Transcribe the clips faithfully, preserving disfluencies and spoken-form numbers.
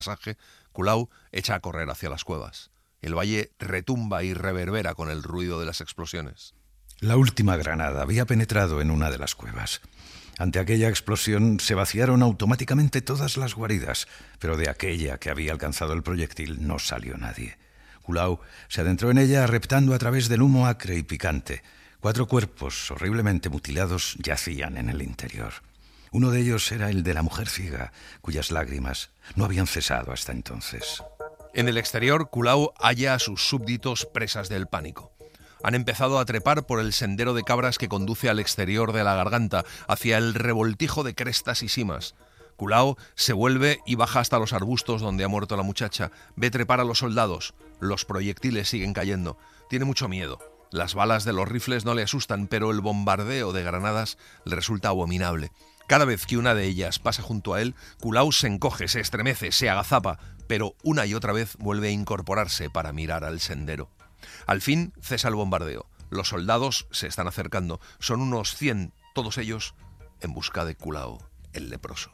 pasaje, Kulao echa a correr hacia las cuevas. El valle retumba y reverbera con el ruido de las explosiones. La última granada había penetrado en una de las cuevas. Ante aquella explosión se vaciaron automáticamente todas las guaridas, pero de aquella que había alcanzado el proyectil no salió nadie. Kulao se adentró en ella reptando a través del humo acre y picante. Cuatro cuerpos horriblemente mutilados yacían en el interior. Uno de ellos era el de la mujer ciega, cuyas lágrimas no habían cesado hasta entonces. En el exterior, Kulao halla a sus súbditos presas del pánico. Han empezado a trepar por el sendero de cabras que conduce al exterior de la garganta, hacia el revoltijo de crestas y simas. Kulao se vuelve y baja hasta los arbustos donde ha muerto la muchacha. Ve trepar a los soldados. Los proyectiles siguen cayendo. Tiene mucho miedo. Las balas de los rifles no le asustan, pero el bombardeo de granadas le resulta abominable. Cada vez que una de ellas pasa junto a él, Kulao se encoge, se estremece, se agazapa, pero una y otra vez vuelve a incorporarse para mirar al sendero. Al fin cesa el bombardeo. Los soldados se están acercando. Son unos cien, todos ellos en busca de Kulao, el leproso.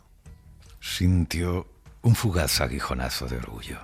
Sintió un fugaz aguijonazo de orgullo.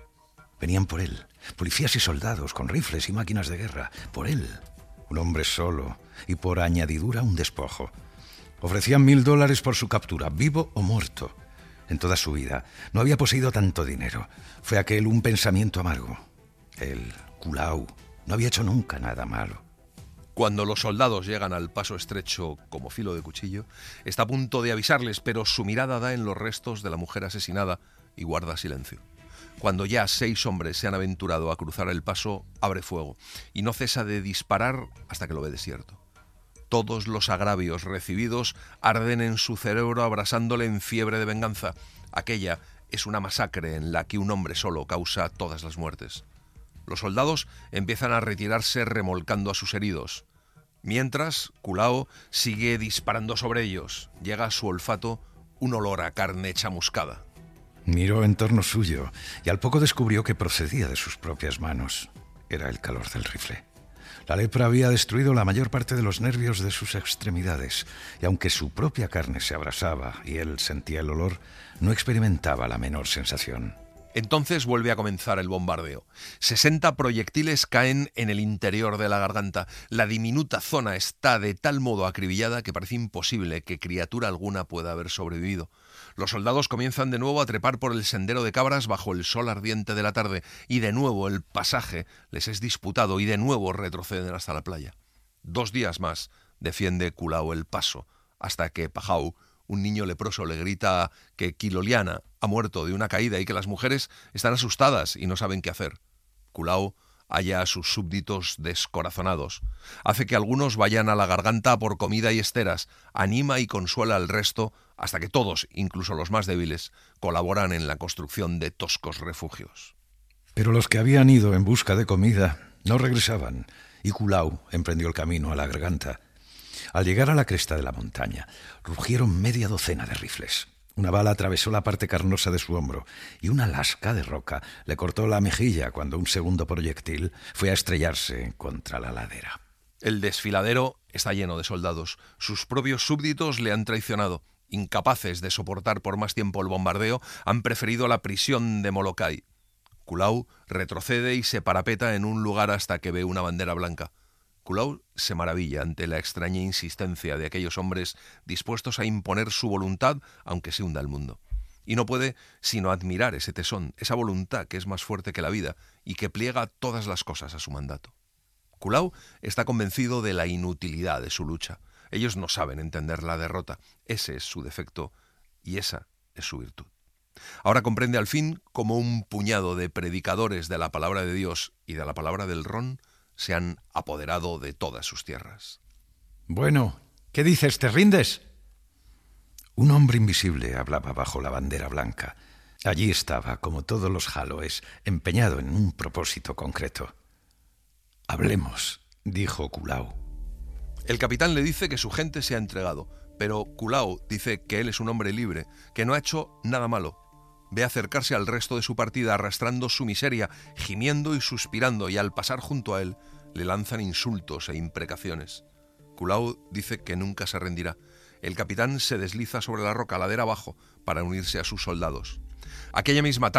Venían por él, policías y soldados con rifles y máquinas de guerra. Por él, un hombre solo y por añadidura un despojo. Ofrecían mil dólares por su captura, vivo o muerto. En toda su vida no había poseído tanto dinero. Fue aquel un pensamiento amargo. Él, Kulao, no había hecho nunca nada malo. Cuando los soldados llegan al paso estrecho como filo de cuchillo, está a punto de avisarles, pero su mirada da en los restos de la mujer asesinada y guarda silencio. Cuando ya seis hombres se han aventurado a cruzar el paso, abre fuego y no cesa de disparar hasta que lo ve desierto. Todos los agravios recibidos arden en su cerebro abrasándole en fiebre de venganza. Aquella es una masacre en la que un hombre solo causa todas las muertes. Los soldados empiezan a retirarse remolcando a sus heridos. Mientras, Kulao sigue disparando sobre ellos. Llega a su olfato un olor a carne chamuscada. Miró en torno suyo y al poco descubrió que procedía de sus propias manos. Era el calor del rifle. La lepra había destruido la mayor parte de los nervios de sus extremidades, y aunque su propia carne se abrasaba y él sentía el olor, no experimentaba la menor sensación. Entonces vuelve a comenzar el bombardeo. sesenta proyectiles caen en el interior de la garganta. La diminuta zona está de tal modo acribillada que parece imposible que criatura alguna pueda haber sobrevivido. Los soldados comienzan de nuevo a trepar por el sendero de cabras bajo el sol ardiente de la tarde, y de nuevo el pasaje les es disputado y de nuevo retroceden hasta la playa. Dos días más defiende Kulao el paso, hasta que Pajau, un niño leproso, le grita que Kiloliana ha muerto de una caída y que las mujeres están asustadas y no saben qué hacer. Kulao halla a sus súbditos descorazonados. Hace que algunos vayan a la garganta por comida y esteras, anima y consuela al resto hasta que todos, incluso los más débiles, colaboran en la construcción de toscos refugios. Pero los que habían ido en busca de comida no regresaban, y Kulao emprendió el camino a la garganta. Al llegar a la cresta de la montaña, rugieron media docena de rifles. Una bala atravesó la parte carnosa de su hombro y una lasca de roca le cortó la mejilla cuando un segundo proyectil fue a estrellarse contra la ladera. El desfiladero está lleno de soldados. Sus propios súbditos le han traicionado. Incapaces de soportar por más tiempo el bombardeo, han preferido la prisión de Molokai. Kulao retrocede y se parapeta en un lugar hasta que ve una bandera blanca. Kulao se maravilla ante la extraña insistencia de aquellos hombres dispuestos a imponer su voluntad aunque se hunda el mundo. Y no puede sino admirar ese tesón, esa voluntad que es más fuerte que la vida y que pliega todas las cosas a su mandato. Kulao está convencido de la inutilidad de su lucha. Ellos no saben entender la derrota. Ese es su defecto y esa es su virtud. Ahora comprende al fin cómo un puñado de predicadores de la palabra de Dios y de la palabra del ron se han apoderado de todas sus tierras. Bueno, ¿qué dices? ¿Te rindes? Un hombre invisible hablaba bajo la bandera blanca. Allí estaba, como todos los jaloes, empeñado en un propósito concreto. Hablemos, dijo Kulao. El capitán le dice que su gente se ha entregado, pero Kulao dice que él es un hombre libre, que no ha hecho nada malo. Ve acercarse al resto de su partida arrastrando su miseria, gimiendo y suspirando, y al pasar junto a él le lanzan insultos e imprecaciones. Kulao dice que nunca se rendirá. El capitán se desliza sobre la roca ladera abajo para unirse a sus soldados. Aquella misma tarde